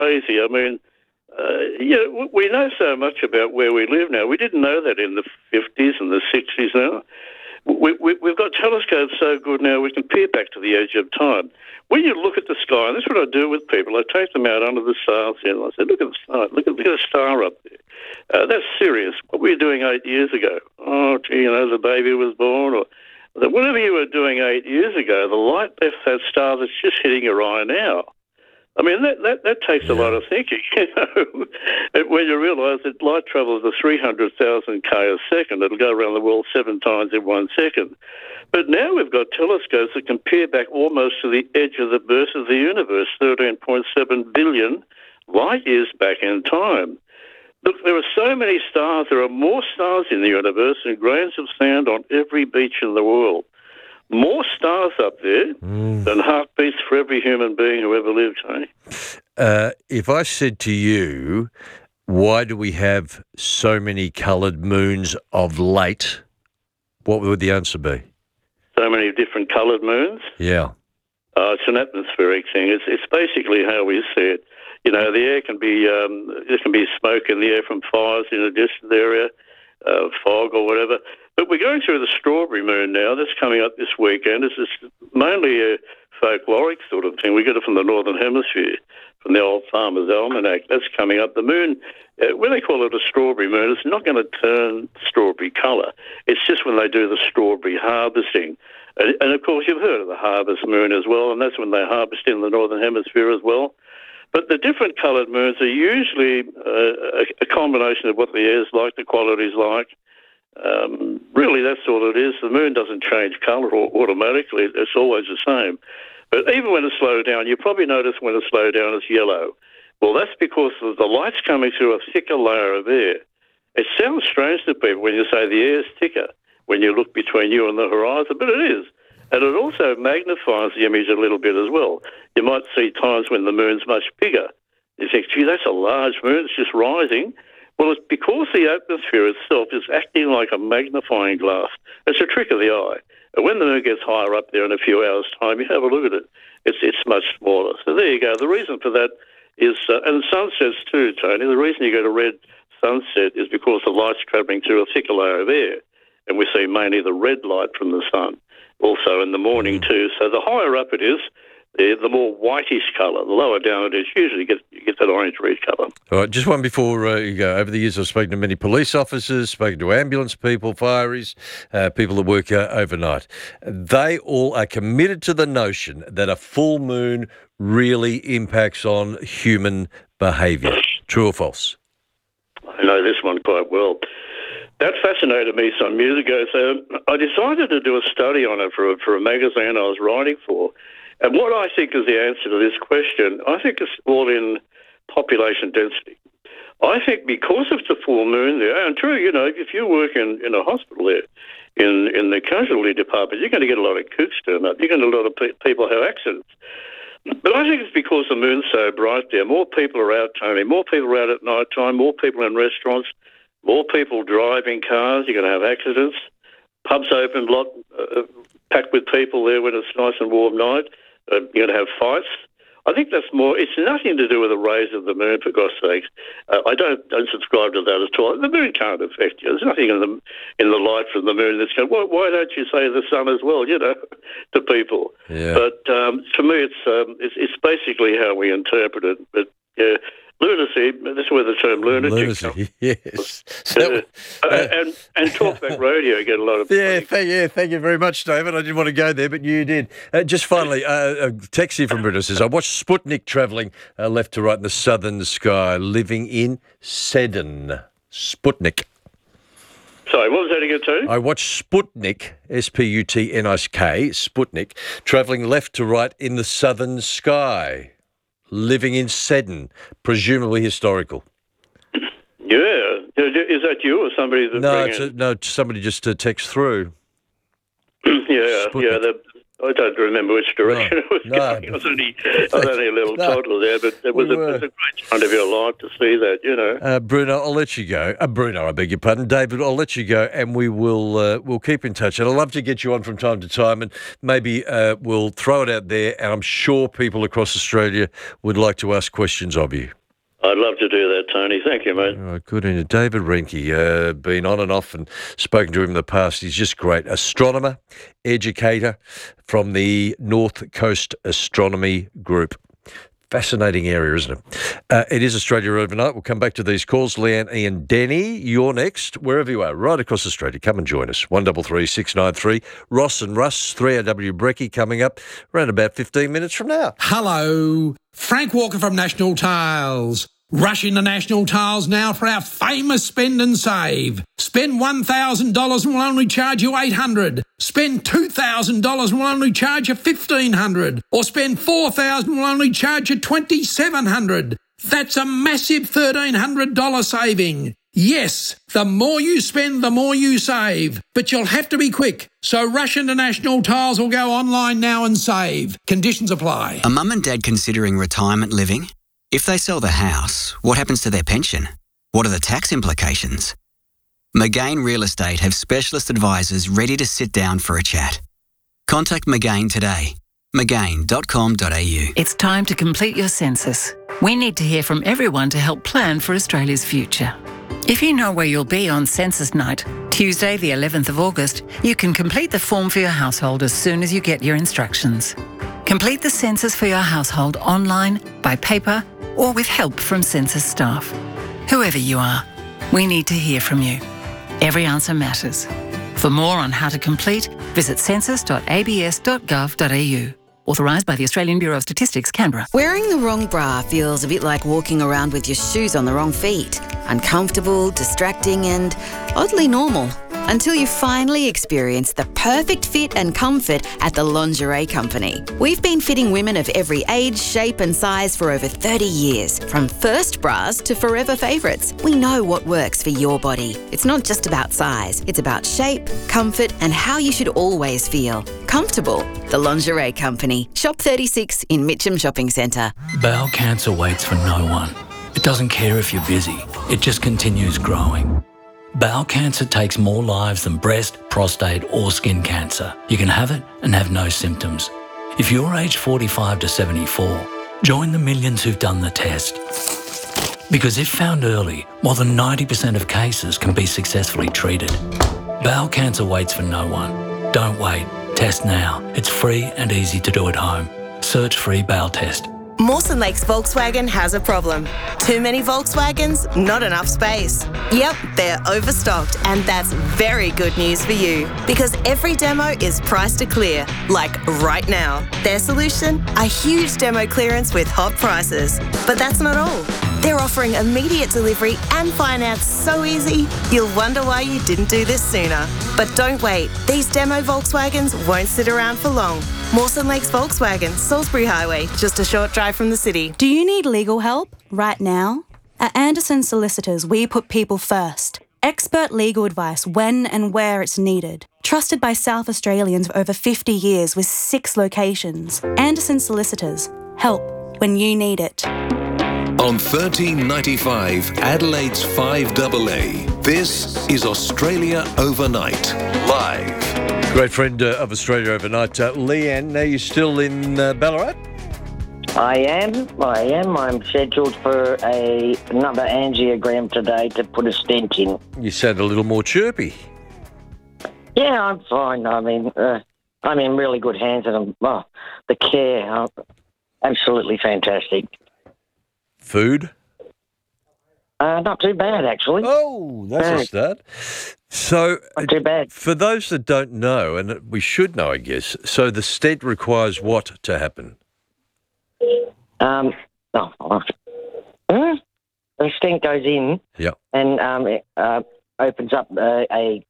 crazy. I mean, we know so much about where we live now. We didn't know that in the 50s and the 60s now. We've got telescopes so good now we can peer back to the edge of time. When you look at the sky, and this is what I do with people, I take them out under the stars and I say, look at the star, look at the star up there. That's serious. What were you doing 8 years ago? Oh, gee, the baby was born. Or whatever you were doing 8 years ago, the light left that star that's just hitting your eye now. I mean, that takes a lot of thinking, when you realise that light travels at 300,000 k a second. It'll go around the world 7 times in 1 second. But now we've got telescopes that can peer back almost to the edge of the birth of the universe, 13.7 billion light years back in time. Look, there are so many stars. There are more stars in the universe than grains of sand on every beach in the world. More stars up there than heartbeats for every human being who ever lived, Tony. If I said to you, why do we have so many coloured moons of late, what would the answer be? So many different coloured moons? Yeah. It's an atmospheric thing. It's basically how we see it. The air can be, there can be smoke in the air from fires in a distant area, fog or whatever. But we're going through the strawberry moon now. That's coming up this weekend. It's mainly a folkloric sort of thing. We get it from the Northern Hemisphere, from the old Farmer's Almanac. That's coming up. The moon, when they call it a strawberry moon, it's not going to turn strawberry colour. It's just when they do the strawberry harvesting. And of course, you've heard of the harvest moon as well, and that's when they harvest in the Northern Hemisphere as well. But the different coloured moons are usually a combination of what the air's like, the quality's like. Really, that's all it is. The moon doesn't change colour automatically. It's always the same. But even when it's slowed down, you probably notice when it's slowed down, it's yellow. Well, that's because the light's coming through a thicker layer of air. It sounds strange to people when you say the air's thicker when you look between you and the horizon, but it is. And it also magnifies the image a little bit as well. You might see times when the moon's much bigger. You think, gee, that's a large moon, it's just rising. Well, it's because the atmosphere itself is acting like a magnifying glass. It's a trick of the eye. And when the moon gets higher up there in a few hours' time, you have a look at it. It's much smaller. So there you go. The reason for that is, and sunsets too, Tony, the reason you get a red sunset is because the light's travelling through a thicker layer of air. And we see mainly the red light from the sun, also in the morning too. So the higher up it is, the more whitish colour. The lower down it is, usually you get that orange-red colour. All right, just one before you go. Over the years, I've spoken to many police officers, spoken to ambulance people, fireys, people that work overnight. They all are committed to the notion that a full moon really impacts on human behaviour. True or false? I know this one quite well. That fascinated me some years ago, so I decided to do a study on it for a magazine I was writing for. And what I think is the answer to this question, I think it's all in population density. I think because of the full moon there, and true, if you work in a hospital there, in the casualty department, you're going to get a lot of kooks turn up. You're going to get a lot of people have accidents. But I think it's because the moon's so bright there. More people are out, Tony. More people are out at night time. More people in restaurants. More people driving cars. You're going to have accidents. Pubs open a lot, packed with people there when it's nice and warm night. You're going to have fights. I think that's more. It's nothing to do with the rays of the moon, for God's sake. I don't subscribe to that at all. The moon can't affect you. There's nothing in the light from the moon that's going, why don't you say the sun as well, to people. Yeah. But to me, it's basically how we interpret it. But yeah, lunacy, that's where the term lunatic comes. Yes. And talkback radio get a lot of... Thank you very much, David. I didn't want to go there, but you did. Just finally, a text here from Britta says, I watched Sputnik travelling left to right in the southern sky, living in Seddon. Sputnik. Sorry, what was that again, Tony? I watched Sputnik, S-P-U-T-N-I-K, Sputnik, travelling left to right in the southern sky. Living in Seddon, presumably historical. Yeah. Is that you or somebody? No, somebody just text through. Yeah. I don't remember which direction it was going. I was only a little toddler there, but it was a great time of your life to see that, you know. Bruno, I'll let you go. Bruno, I beg your pardon. David, I'll let you go, and we'll keep in touch. And I'd love to get you on from time to time, and maybe we'll throw it out there, and I'm sure people across Australia would like to ask questions of you. I'd love to do that, Tony. Thank you, mate. All right, good. And David Reinke, been on and off and spoken to him in the past. He's just great. Astronomer, educator from the North Coast Astronomy Group. Fascinating area, isn't it? It is Australia Overnight. We'll come back to these calls. Leanne, Ian, Denny, you're next. Wherever you are, right across Australia, come and join us. 133 693. Ross and Russ, 3AW Brekkie coming up around about 15 minutes from now. Hello, Frank Walker from National Tiles. Rush into National Tiles now for our famous spend and save. Spend $1,000 and we'll only charge you $800. Spend $2,000 and we'll only charge you $1,500. Or spend $4,000 and we'll only charge you $2,700. That's a massive $1,300 saving. Yes, the more you spend, the more you save. But you'll have to be quick. So rush into National Tiles or go online now and save. Conditions apply. A mum and dad considering retirement living? If they sell the house, what happens to their pension? What are the tax implications? McGain Real Estate have specialist advisors ready to sit down for a chat. Contact McGain today. McGain.com.au. It's time to complete your census. We need to hear from everyone to help plan for Australia's future. If you know where you'll be on census night, Tuesday the 11th of August, you can complete the form for your household as soon as you get your instructions. Complete the census for your household online, by paper, or with help from census staff. Whoever you are, we need to hear from you. Every answer matters. For more on how to complete, visit census.abs.gov.au. Authorised by the Australian Bureau of Statistics, Canberra. Wearing the wrong bra feels a bit like walking around with your shoes on the wrong feet. Uncomfortable, distracting and oddly normal. Until you finally experience the perfect fit and comfort at the Lingerie Company. We've been fitting women of every age, shape and size for over 30 years. From first bras to forever favourites. We know what works for your body. It's not just about size. It's about shape, comfort and how you should always feel. Comfortable. The Lingerie Company. Shop 36 in Mitcham Shopping Centre. Bowel cancer waits for no one. It doesn't care if you're busy. It just continues growing. Bowel cancer takes more lives than breast, prostate or skin cancer. You can have it and have no symptoms. If you're aged 45 to 74, join the millions who've done the test. Because if found early, more than 90% of cases can be successfully treated. Bowel cancer waits for no one. Don't wait. Test now. It's free and easy to do at home. Search free bowel test. Mawson Lakes Volkswagen has a problem. Too many Volkswagens, not enough space. Yep, they're overstocked, and that's very good news for you because every demo is priced to clear, like right now. Their solution? A huge demo clearance with hot prices. But that's not all. They're offering immediate delivery and finance so easy, you'll wonder why you didn't do this sooner. But don't wait. These demo Volkswagens won't sit around for long. Mawson Lakes Volkswagen, Salisbury Highway, just a short drive from the city. Do you need legal help right now? At Anderson Solicitors, we put people first. Expert legal advice when and where it's needed. Trusted by South Australians for over 50 years with 6 locations. Anderson Solicitors. Help when you need it. On 1395 Adelaide's 5AA, this is Australia Overnight, live. Great friend of Australia Overnight, Leanne. Are you still in Ballarat? I am. I'm scheduled for another angiogram today to put a stent in. You sound a little more chirpy. Yeah, I'm fine. I mean, I'm in really good hands, and the care, absolutely fantastic. Food? Not too bad, actually. Oh, that's a start. So, not too bad. For those that don't know, and we should know, I guess, so the stent requires what to happen? The stent goes in, and it opens up a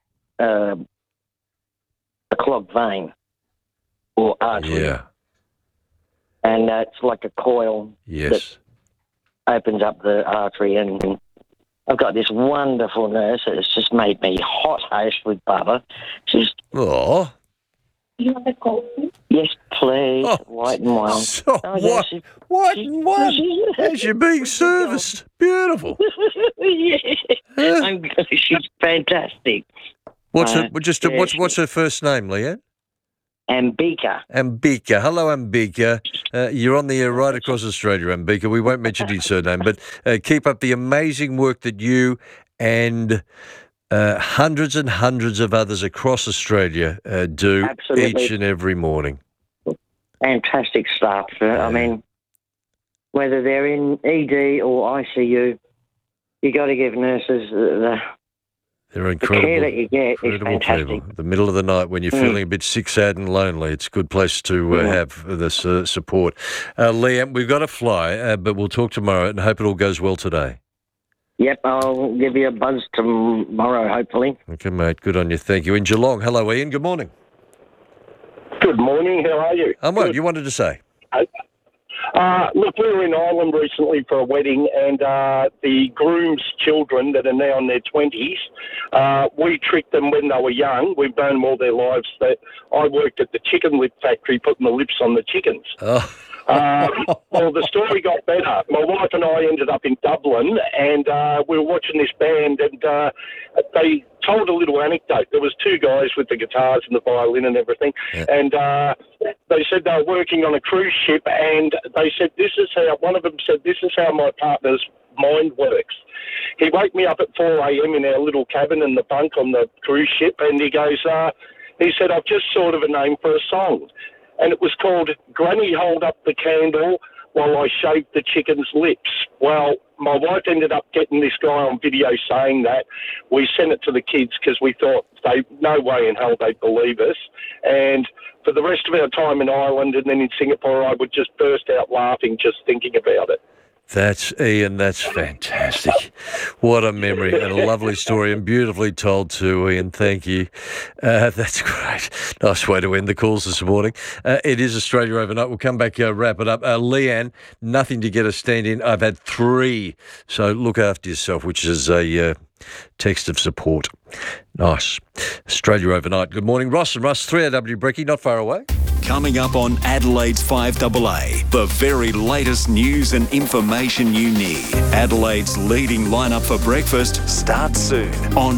clogged vein or artery. Yeah. And it's like a coil. Yes. That opens up the artery, and I've got this wonderful nurse that's just made me hot host with butter. She's... Oh. You want a coffee? Yes, please. Oh, White and one. So white and one. As you're being serviced. Beautiful. Yeah. She's fantastic. What's her first name, Leanne? Ambika. Ambika. Hello, Ambika. You're on the air right across Australia, Ambika. We won't mention your surname, but keep up the amazing work that you and hundreds and hundreds of others across Australia do each and every morning. Fantastic stuff. I mean, whether they're in ED or ICU, you got to give nurses they're incredible. The care that you get is incredible fantastic. people. The middle of the night when you're feeling a bit sick, sad and lonely, it's a good place to have this support. Liam, we've got to fly, but we'll talk tomorrow and hope it all goes well today. Yep, I'll give you a buzz tomorrow, hopefully. Okay, mate. Good on you. Thank you. In Geelong. Hello, Ian. Good morning. Good morning. How are you? I'm well. You wanted to say? Look, we were in Ireland recently for a wedding, and the groom's children that are now in their 20s, we tricked them when they were young. We've known them all their lives. That I worked at the chicken lip factory putting the lips on the chickens. Oh. Well, the story got better. My wife and I ended up in Dublin, and we were watching this band, and they told a little anecdote. There was two guys with the guitars and the violin and everything, and they said they were working on a cruise ship, and they said, one of them said, this is how my partner's mind works. He woke me up at 4 a.m. in our little cabin in the bunk on the cruise ship, and he goes, he said, I've just thought of a name for a song. And it was called Granny Hold Up the Candle While I Shaved the Chicken's Lips. Well, my wife ended up getting this guy on video saying that. We sent it to the kids because we thought no way in hell they'd believe us. And for the rest of our time in Ireland and then in Singapore, I would just burst out laughing just thinking about it. That's Ian. That's fantastic. What a memory and a lovely story and beautifully told too, Ian. Thank you. That's great. Nice way to end the calls this morning. It is Australia Overnight. We'll come back, wrap it up. Leanne, nothing to get a stand in. I've had 3. So look after yourself, which is a text of support. Nice. Australia Overnight. Good morning. Ross and Russ, 3AW Brekkie, not far away. Coming up on Adelaide's 5AA, the very latest news and information you need. Adelaide's leading lineup for breakfast starts soon on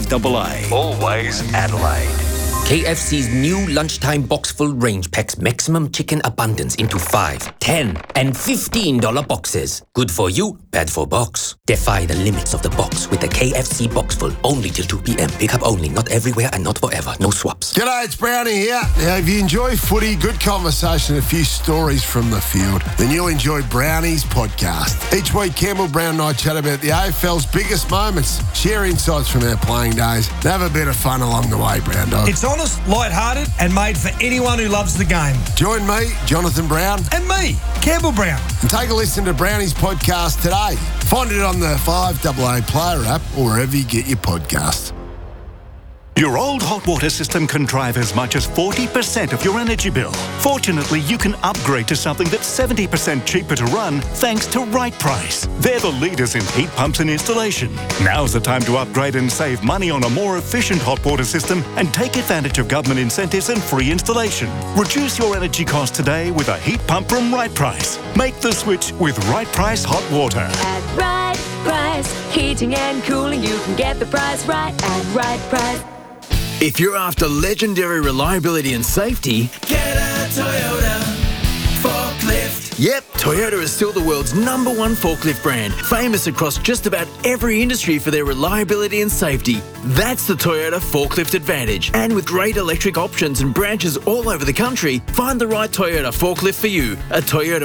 5AA. Always Adelaide. KFC's new lunchtime box full range packs maximum chicken abundance into 5, 10 and $15 boxes. Good for you, bad for box. Defy the limits of the box with the KFC box full only till 2 p.m. Pick up only, not everywhere and not forever. No swaps. G'day, it's Brownie here. Now, if you enjoy footy, good conversation, a few stories from the field, then you'll enjoy Brownie's podcast. Each week, Campbell Brown and I chat about the AFL's biggest moments, share insights from our playing days, and have a bit of fun along the way, Brown Dog. It's honest, light-hearted and made for anyone who loves the game. Join me, Jonathan Brown. And me, Campbell Brown. And take a listen to Brownie's podcast today. Find it on the 5AA Player app or wherever you get your podcasts. Your old hot water system can drive as much as 40% of your energy bill. Fortunately, you can upgrade to something that's 70% cheaper to run thanks to Right Price. They're the leaders in heat pumps and installation. Now's the time to upgrade and save money on a more efficient hot water system and take advantage of government incentives and free installation. Reduce your energy costs today with a heat pump from Right Price. Make the switch with Right Price Hot Water. At Right Price, heating and cooling, you can get the price right at Right Price. If you're after legendary reliability and safety, get a Toyota forklift. Yep, Toyota is still the world's #1 forklift brand, famous across just about every industry for their reliability and safety. That's the Toyota Forklift Advantage. And with great electric options and branches all over the country, find the right Toyota forklift for you at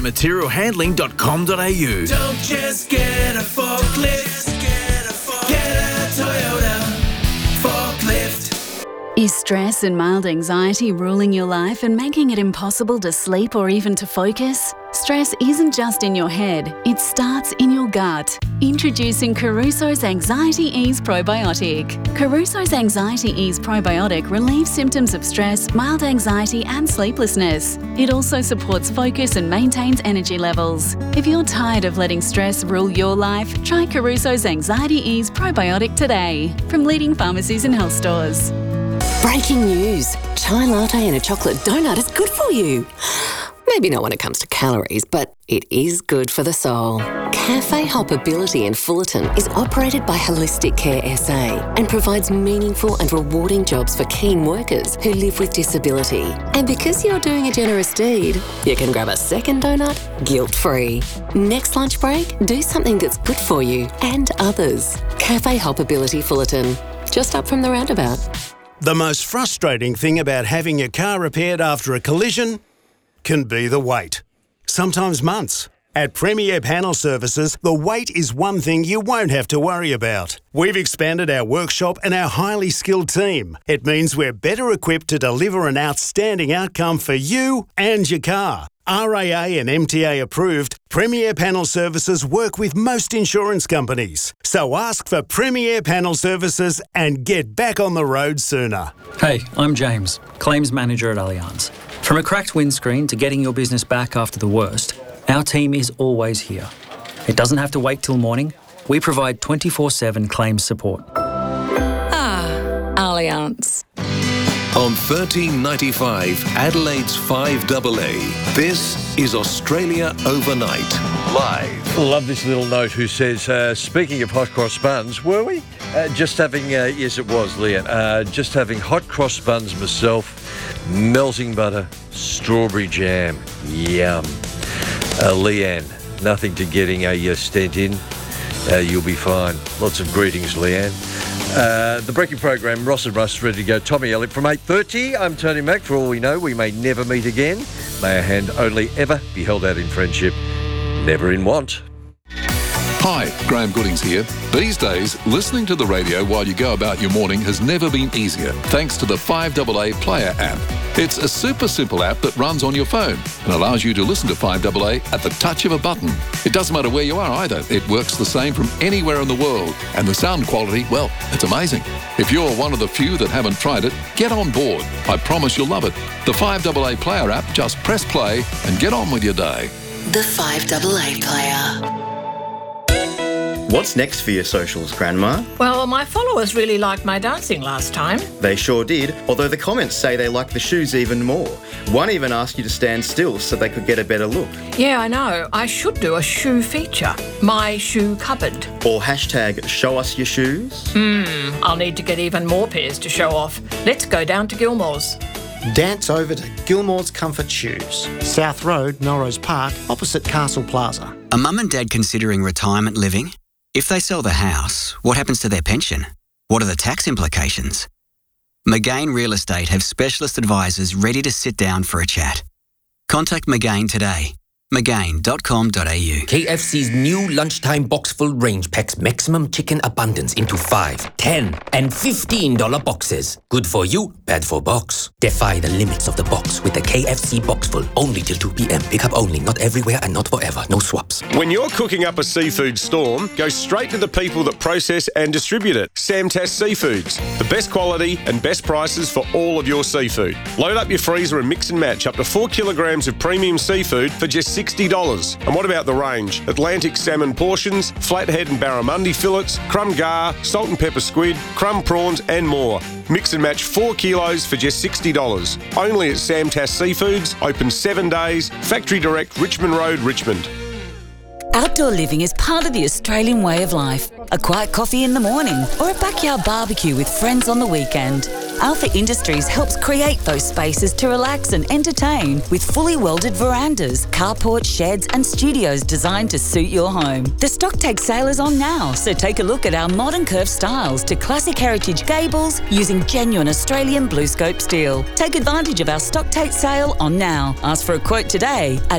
toyotamaterialhandling.com.au. Don't just get a forklift, get a Toyota forklift. Is stress and mild anxiety ruling your life and making it impossible to sleep or even to focus? Stress isn't just in your head, it starts in your gut. Introducing Caruso's Anxiety Ease Probiotic. Caruso's Anxiety Ease Probiotic relieves symptoms of stress, mild anxiety and sleeplessness. It also supports focus and maintains energy levels. If you're tired of letting stress rule your life, try Caruso's Anxiety Ease Probiotic today from leading pharmacies and health stores. Breaking news. Chai latte and a chocolate donut is good for you. Maybe not when it comes to calories, but it is good for the soul. Cafe Hoppability in Fullerton is operated by Holistic Care SA and provides meaningful and rewarding jobs for keen workers who live with disability. And because you're doing a generous deed, you can grab a second donut guilt-free. Next lunch break, do something that's good for you and others. Cafe Hoppability Fullerton, just up from the roundabout. The most frustrating thing about having your car repaired after a collision can be the wait. Sometimes months. At Premier Panel Services, the wait is one thing you won't have to worry about. We've expanded our workshop and our highly skilled team. It means we're better equipped to deliver an outstanding outcome for you and your car. RAA and MTA approved, Premier Panel Services work with most insurance companies. So ask for Premier Panel Services and get back on the road sooner. Hey, I'm James, Claims Manager at Allianz. From a cracked windscreen to getting your business back after the worst, our team is always here. It doesn't have to wait till morning. We provide 24/7 claims support. Allianz. On 1395 Adelaide's 5AA, this is Australia Overnight, live. Love this little note who says, speaking of hot cross buns, were we? Just having, yes it was, Leanne, just having hot cross buns myself, melting butter, strawberry jam, yum. Leanne, nothing to getting a stent in, you'll be fine. Lots of greetings, Leanne. The breaking program, Ross and Russ ready to go. Tommy Elliott from 8:30. I'm Tony Mack. For all we know, we may never meet again. May our hand only ever be held out in friendship, never in want. Hi, Graham Goodings here. These days, listening to the radio while you go about your morning has never been easier, thanks to the 5AA Player app. It's a super simple app that runs on your phone and allows you to listen to 5AA at the touch of a button. It doesn't matter where you are either. It works the same from anywhere in the world. And the sound quality, well, it's amazing. If you're one of the few that haven't tried it, get on board. I promise you'll love it. The 5AA Player app, just press play and get on with your day. The 5AA Player. What's next for your socials, Grandma? Well, my followers really liked my dancing last time. They sure did, although the comments say they like the shoes even more. One even asked you to stand still so they could get a better look. Yeah, I know. I should do a shoe feature. My shoe cupboard. Or hashtag show us your shoes. I'll need to get even more pairs to show off. Let's go down to Gilmore's. Dance over to Gilmore's Comfort Shoes, South Road, Melrose Park, opposite Castle Plaza. A mum and dad considering retirement living? If they sell the house, what happens to their pension? What are the tax implications? McGain Real Estate have specialist advisors ready to sit down for a chat. Contact McGain today. McGain.com.au. KFC's new lunchtime box full range packs maximum chicken abundance into 5, 10 and $15 boxes. Good for you, bad for box. Defy the limits of the box with the KFC box full. Only till 2 p.m. Pick up only, not everywhere and not forever. No swaps. When you're cooking up a seafood storm, go straight to the people that process and distribute it. Samtas Seafoods. The best quality and best prices for all of your seafood. Load up your freezer and mix and match up to 4 kilograms of premium seafood for just $60. And what about the range? Atlantic salmon portions, flathead and barramundi fillets, crumb gar, salt and pepper squid, crumb prawns and more. Mix and match 4 kilos for just $60. Only at Samtas Seafoods, open 7 days, Factory Direct, Richmond Road, Richmond. Outdoor living is part of the Australian way of life. A quiet coffee in the morning or a backyard barbecue with friends on the weekend. Alpha Industries helps create those spaces to relax and entertain with fully welded verandas, carport, sheds and studios designed to suit your home. The stock take sale is on now, so take a look at our modern curved styles to classic heritage gables using genuine Australian BlueScope steel. Take advantage of our stock take sale on now. Ask for a quote today at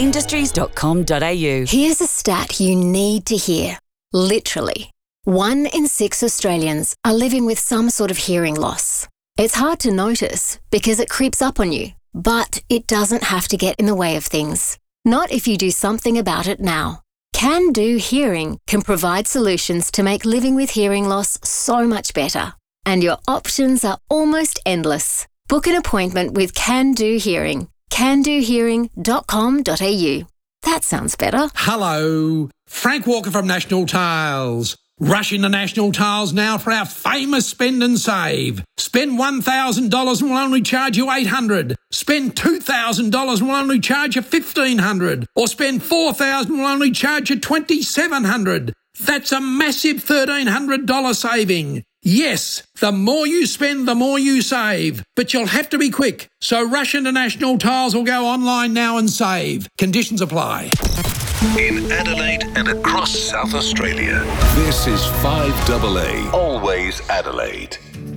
alphaindustries.com.au. Here's a stat you need to hear. Literally, 1 in 6 Australians are living with some sort of hearing loss. It's hard to notice because it creeps up on you, but it doesn't have to get in the way of things. Not if you do something about it now. Can Do Hearing can provide solutions to make living with hearing loss so much better. And your options are almost endless. Book an appointment with Can Do Hearing. CanDoHearing.com.au. That sounds better. Hello, Frank Walker from National Tiles. Rush into National Tiles now for our famous spend and save. Spend $1,000 and we'll only charge you $800. Spend $2,000 and we'll only charge you $1,500. Or spend $4,000 and we'll only charge you $2,700. That's a massive $1,300 saving. Yes, the more you spend, the more you save. But you'll have to be quick. So rush into National Tiles or go online now and save. Conditions apply. In Adelaide and across South Australia, this is 5AA, always Adelaide.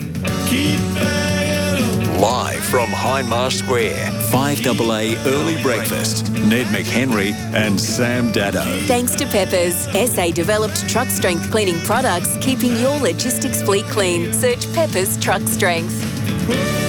Live from Hindmarsh Square, 5AA Early Breakfast, Ned McHenry and Sam Dado. Thanks to Peppers, SA-developed truck strength cleaning products, keeping your logistics fleet clean. Search Peppers Truck Strength.